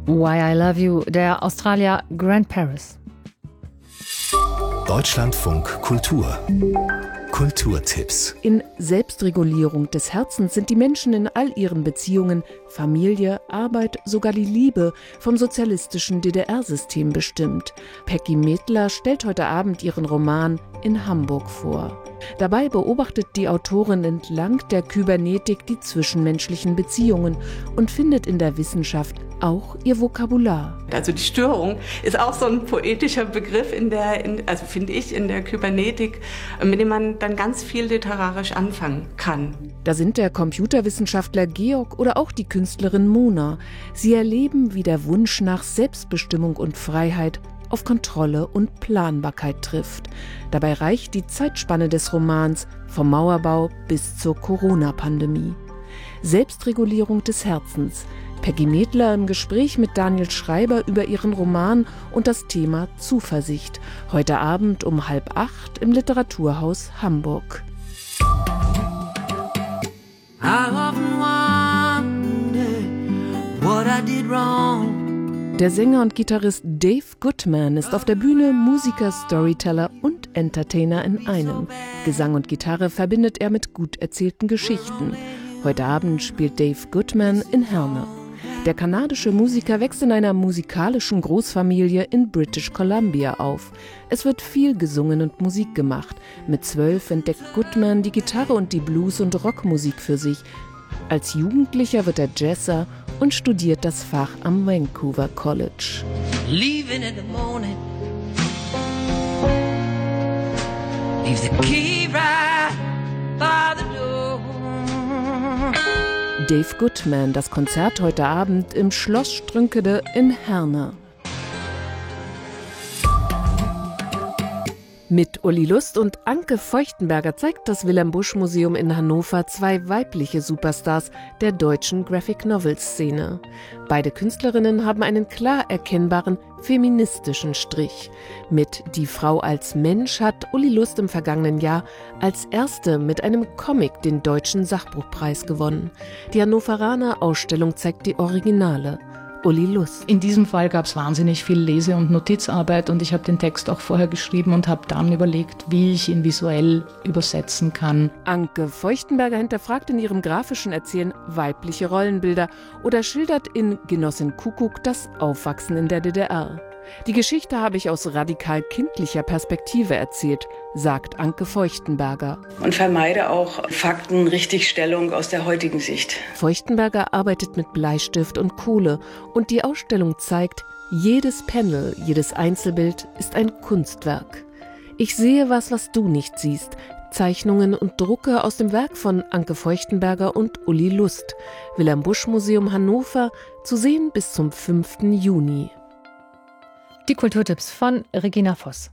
Why I Love You, der Australier Grant Paris. Deutschlandfunk Kultur. Kulturtipps. In Selbstregulierung des Herzens sind die Menschen in all ihren Beziehungen, Familie, Arbeit, sogar die Liebe vom sozialistischen DDR-System bestimmt. Peggy Medler stellt heute Abend ihren Roman in Hamburg vor. Dabei beobachtet die Autorin entlang der Kybernetik die zwischenmenschlichen Beziehungen und findet in der Wissenschaft auch ihr Vokabular. Also die Störung ist auch so ein poetischer Begriff finde ich, in der Kybernetik, mit dem man dann ganz viel literarisch anfangen kann. Da sind der Computerwissenschaftler Georg oder auch die Künstlerin Mona. Sie erleben, wie der Wunsch nach Selbstbestimmung und Freiheit auf Kontrolle und Planbarkeit trifft. Dabei reicht die Zeitspanne des Romans vom Mauerbau bis zur Corona-Pandemie. Selbstregulierung des Herzens. Peggy Medler im Gespräch mit Daniel Schreiber über ihren Roman und das Thema Zuversicht. Heute Abend um 7:30 im Literaturhaus Hamburg. I often wonder what I did wrong. Der Sänger und Gitarrist Dave Goodman ist auf der Bühne Musiker, Storyteller und Entertainer in einem. Gesang und Gitarre verbindet er mit gut erzählten Geschichten. Heute Abend spielt Dave Goodman in Herne. Der kanadische Musiker wächst in einer musikalischen Großfamilie in British Columbia auf. Es wird viel gesungen und Musik gemacht. Mit 12 entdeckt Goodman die Gitarre und die Blues- und Rockmusik für sich. Als Jugendlicher wird er Jazzer und studiert das Fach am Vancouver College. Leaving in the morning. Leave the key right by the door. Dave Goodman, das Konzert heute Abend im Schloss Strünkede in Herne. Mit Uli Lust und Anke Feuchtenberger zeigt das Wilhelm-Busch-Museum in Hannover zwei weibliche Superstars der deutschen Graphic-Novel-Szene. Beide Künstlerinnen haben einen klar erkennbaren feministischen Strich. Mit Die Frau als Mensch hat Uli Lust im vergangenen Jahr als erste mit einem Comic den Deutschen Sachbuchpreis gewonnen. Die Hannoveraner Ausstellung zeigt die Originale. Uli Lust. In diesem Fall gab es wahnsinnig viel Lese- und Notizarbeit und ich habe den Text auch vorher geschrieben und habe dann überlegt, wie ich ihn visuell übersetzen kann. Anke Feuchtenberger hinterfragt in ihrem grafischen Erzählen weibliche Rollenbilder oder schildert in Genossin Kuckuck das Aufwachsen in der DDR. Die Geschichte habe ich aus radikal kindlicher Perspektive erzählt, sagt Anke Feuchtenberger. Und vermeide auch Faktenrichtigstellung aus der heutigen Sicht. Feuchtenberger arbeitet mit Bleistift und Kohle und die Ausstellung zeigt, jedes Panel, jedes Einzelbild ist ein Kunstwerk. Ich sehe was du nicht siehst. Zeichnungen und Drucke aus dem Werk von Anke Feuchtenberger und Uli Lust. Wilhelm-Busch-Museum Hannover, zu sehen bis zum 5. Juni. Die Kulturtipps von Regina Voss.